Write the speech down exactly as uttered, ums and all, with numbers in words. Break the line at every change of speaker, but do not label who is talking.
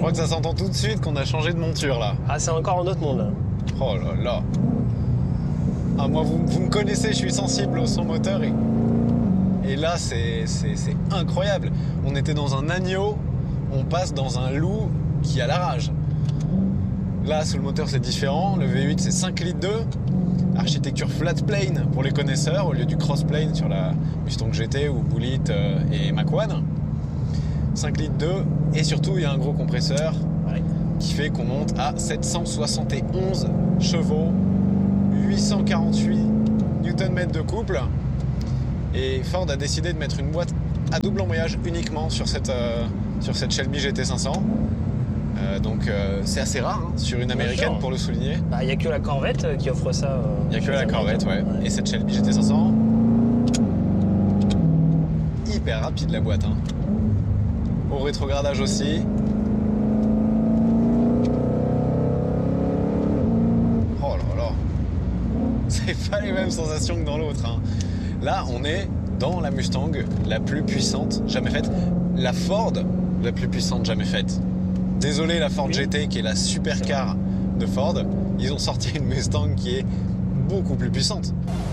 crois que ça s'entend tout de suite qu'on a changé de monture là.
Ah, c'est encore un autre monde là.
Oh là là. Ah, moi, vous, vous me connaissez, je suis sensible au son moteur et, et là, c'est incroyable. On était dans un agneau, on passe dans un loup qui a la rage. Là, sous le moteur, c'est différent. Le V huit, c'est cinq litres deux. Architecture flat plane pour les connaisseurs, au lieu du cross plane sur la Mustang G T ou Bullitt euh, et Mach-One. cinq litres deux. Et surtout, il y a un gros compresseur
Ouais.
qui fait qu'on monte à sept cent soixante et onze chevaux, huit cent quarante-huit newton-mètres de couple. Et Ford a décidé de mettre une boîte à double embrayage uniquement sur cette, euh, sur cette Shelby G T cinq cents. Euh, donc euh, c'est assez rare hein, sur une
Bien
américaine
sûr.
pour le souligner.
Bah, il n'y a que la Corvette euh, qui offre ça. euh,
Il n'y a que
chez
la
les
Corvette, ouais.
Américains.
Et cette Shelby G T cinq cents. Hyper rapide la boîte. Hein. Au rétrogradage aussi. Oh là là. C'est pas les mêmes sensations que dans l'autre. Hein. Là, on est dans la Mustang la plus puissante jamais faite. La Ford la plus puissante jamais faite. Désolé la Ford
Oui.
G T qui est la supercar de Ford. Ils ont sorti une Mustang qui est beaucoup plus puissante.